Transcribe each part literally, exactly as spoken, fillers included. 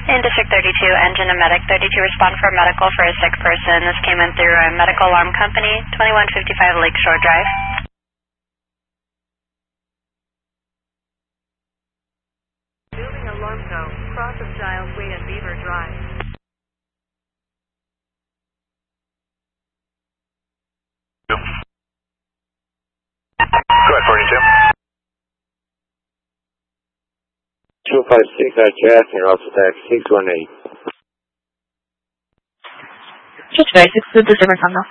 In District thirty-two, engine and medic thirty-two respond for medical for a sick person. This came in through a medical alarm company, twenty-one fifty-five Lakeshore Drive. Moving alarm code, cross of Giles Way and Beaver Drive. Go ahead, forty-two. two five six at Gas and also tax six one eight. six five six, the December Tango.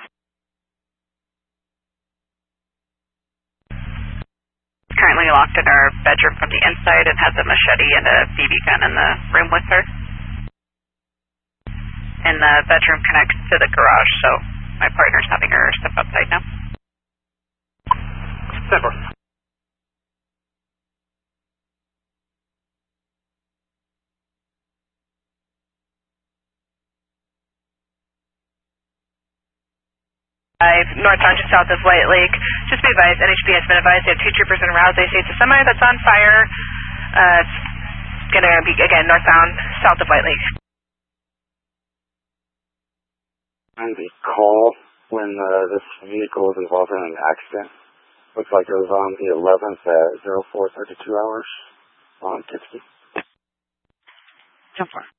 Currently locked in her bedroom from the inside and has a machete and a B B gun in the room with her. And the bedroom connects to the garage, so my partner's having her step outside now. Simple. Northbound just south of White Lake. Just be advised, N H P has been advised they have two troopers en route. They say it's a semi that's on fire. Uh, it's going to be, again, northbound, south of White Lake. And the call when uh, this vehicle was involved in an accident. Looks like it was on the eleventh at zero four thirty-two hours on Tipsy. ten four.